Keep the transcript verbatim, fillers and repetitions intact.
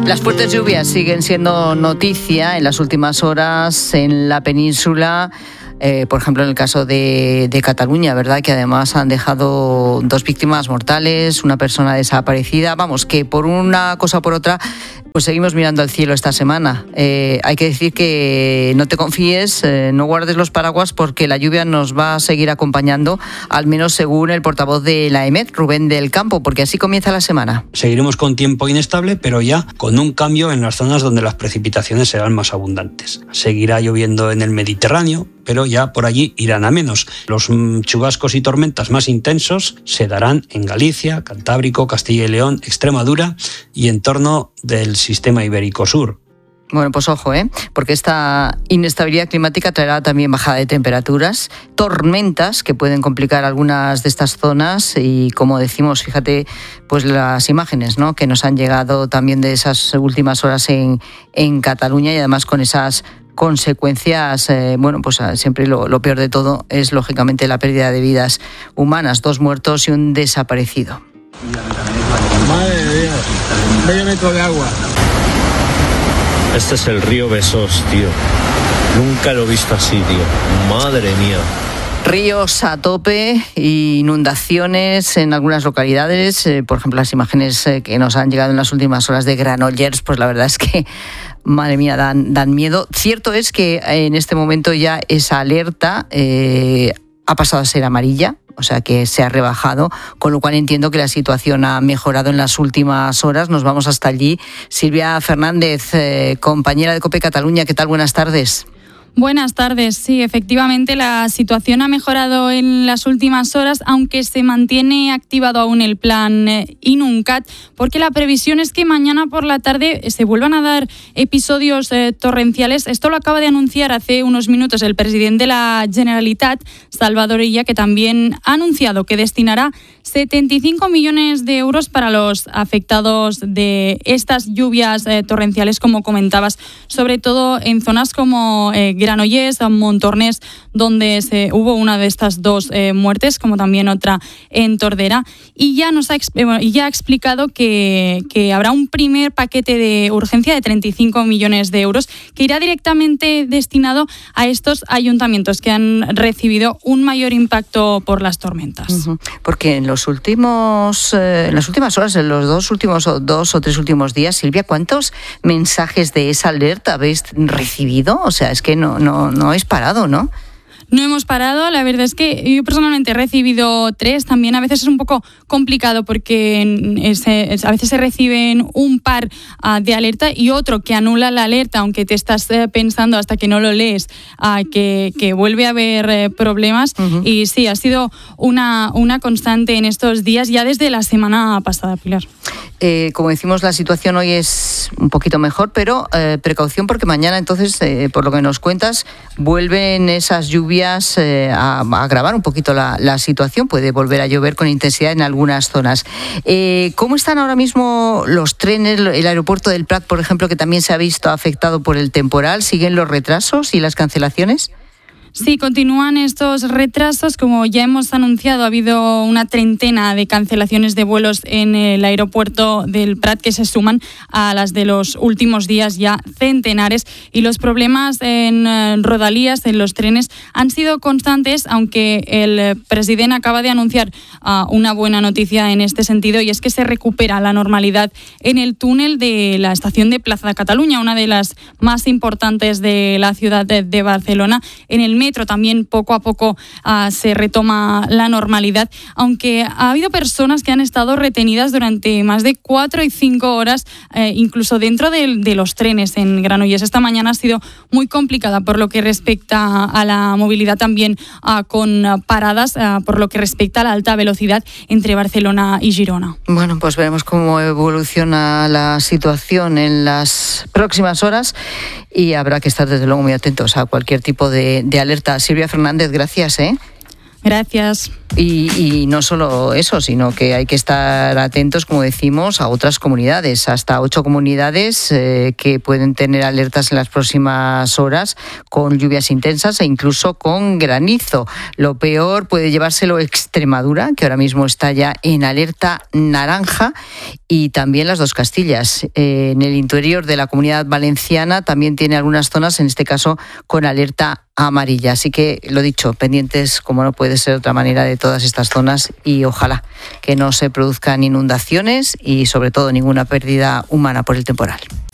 Las fuertes lluvias siguen siendo noticia en las últimas horas en la península. Eh, por ejemplo, en el caso de, de Cataluña, ¿verdad? Que además han dejado dos víctimas mortales, una persona desaparecida. Vamos, que por una cosa o por otra, pues seguimos mirando al cielo esta semana. Eh, hay que decir que no te confíes, eh, no guardes los paraguas porque la lluvia nos va a seguir acompañando, al menos según el portavoz de la EMET, Rubén del Campo, porque así comienza la semana. Seguiremos con tiempo inestable, pero ya con un cambio en las zonas donde las precipitaciones serán más abundantes. Seguirá lloviendo en el Mediterráneo, pero ya por allí irán a menos. Los chubascos y tormentas más intensos se darán en Galicia, Cantábrico, Castilla y León, Extremadura y en torno del sistema ibérico sur. Bueno, pues ojo, ¿eh? Porque esta inestabilidad climática traerá también bajada de temperaturas, tormentas que pueden complicar algunas de estas zonas y, como decimos, fíjate, pues las imágenes, ¿no?, que nos han llegado también de esas últimas horas en, en Cataluña y además con esas consecuencias, eh, bueno, pues siempre lo, lo peor de todo es lógicamente la pérdida de vidas humanas, dos muertos y un desaparecido. Madre de Dios, medio metro de agua. Este es el río Besós, tío. Nunca lo he visto así, tío. Madre mía. Ríos a tope, inundaciones en algunas localidades, eh, por ejemplo las imágenes eh, que nos han llegado en las últimas horas de Granollers, pues la verdad es que, madre mía, dan, dan miedo. Cierto es que en este momento ya esa alerta eh, ha pasado a ser amarilla, o sea que se ha rebajado, con lo cual entiendo que la situación ha mejorado en las últimas horas. Nos vamos hasta allí. Silvia Fernández, eh, compañera de COPE Cataluña, ¿qué tal? Buenas tardes. Buenas tardes. Sí, efectivamente la situación ha mejorado en las últimas horas, aunque se mantiene activado aún el plan Inuncat, porque la previsión es que mañana por la tarde se vuelvan a dar episodios eh, torrenciales. Esto lo acaba de anunciar hace unos minutos el presidente de la Generalitat, Salvador Illa, que también ha anunciado que destinará setenta y cinco millones de euros para los afectados de estas lluvias eh, torrenciales, como comentabas, sobre todo en zonas como eh, Granollers, Montornès, donde se, hubo una de estas dos eh, muertes, como también otra en Tordera. Y ya nos ha, y ya ha explicado que, que habrá un primer paquete de urgencia de treinta y cinco millones de euros que irá directamente destinado a estos ayuntamientos que han recibido un mayor impacto por las tormentas. Uh-huh. Porque en los últimos, eh, en las últimas horas, en los dos últimos o dos o tres últimos días, Silvia, ¿cuántos mensajes de esa alerta habéis recibido? O sea, es que no No, no habéis parado, ¿no? No hemos parado, la verdad es que yo personalmente he recibido tres, también a veces es un poco complicado porque es, es, a veces se reciben un par uh, de alerta y otro que anula la alerta, aunque te estás uh, pensando hasta que no lo lees uh, que, que vuelve a haber uh, problemas. Uh-huh. Y sí, ha sido una, una constante en estos días, ya desde la semana pasada, Pilar. Eh, como decimos, la situación hoy es un poquito mejor, pero eh, precaución porque mañana entonces, eh, por lo que nos cuentas, vuelven esas lluvias Eh, a, a agravar un poquito la, la situación. Puede volver a llover con intensidad en algunas zonas. Eh, ¿Cómo están ahora mismo los trenes? El aeropuerto del Prat, por ejemplo, que también se ha visto afectado por el temporal. ¿Siguen los retrasos y las cancelaciones? Sí, continúan estos retrasos. Como ya hemos anunciado, ha habido una treintena de cancelaciones de vuelos en el aeropuerto del Prat que se suman a las de los últimos días, ya centenares. Y los problemas en rodalías, en los trenes, han sido constantes, aunque el presidente acaba de anunciar uh, una buena noticia en este sentido, y es que se recupera la normalidad en el túnel de la estación de Plaza de Cataluña, una de las más importantes de la ciudad de, de Barcelona. En el metro también poco a poco uh, se retoma la normalidad, aunque ha habido personas que han estado retenidas durante más de cuatro y cinco horas, eh, incluso dentro de, de los trenes en Granollers. Esta mañana ha sido muy complicada por lo que respecta a la movilidad, también uh, con uh, paradas uh, por lo que respecta a la alta velocidad entre Barcelona y Girona. Bueno, pues veremos cómo evoluciona la situación en las próximas horas y habrá que estar desde luego muy atentos a cualquier tipo de, de alerta. Silvia Fernández, gracias, ¿eh? Gracias. Y, y no solo eso, sino que hay que estar atentos, como decimos, a otras comunidades. Hasta ocho comunidades eh, que pueden tener alertas en las próximas horas con lluvias intensas e incluso con granizo. Lo peor puede llevárselo Extremadura, que ahora mismo está ya en alerta naranja, y también las dos Castillas. Eh, en el interior de la Comunidad Valenciana también tiene algunas zonas, en este caso, con alerta amarilla. Así que, lo dicho, pendientes, como no puede ser de otra manera, de todas estas zonas, y ojalá que no se produzcan inundaciones y, sobre todo, ninguna pérdida humana por el temporal.